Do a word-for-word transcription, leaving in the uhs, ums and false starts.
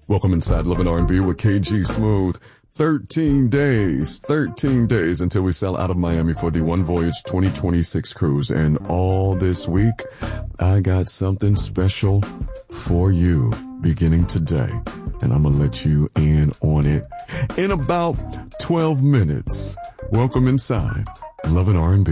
Welcome inside Love and R and B with K G Smooth. thirteen days, thirteen days until we sail out of Miami for the One Voyage twenty twenty-six cruise. And all this week, I got something special for you beginning today. And I'm going to let you in on it in about twelve minutes. Welcome inside Love and R and B.